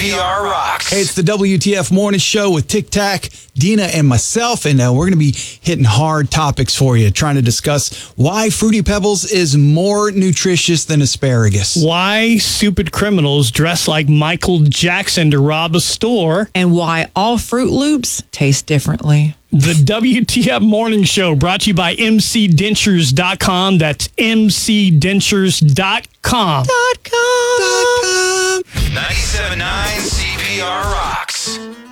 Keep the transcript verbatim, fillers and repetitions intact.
P R Rocks. Hey, it's the W T F Morning Show with Tic Tac, Dina, and myself, and uh, we're going to be hitting hard topics for you, trying to discuss why Fruity Pebbles is more nutritious than asparagus. Why stupid criminals dress like Michael Jackson to rob a store. And why all Fruit Loops taste differently. The W T F Morning Show brought to you by M C Dentures dot com. That's M C Dentures dot com. Dot com. Dot com. ninety-seven point nine C P R Rocks.